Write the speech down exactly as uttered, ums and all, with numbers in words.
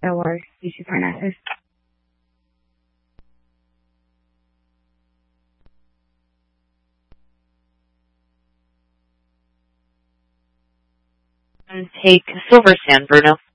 or U C Parnassus. Take Silver Sand, Bruno.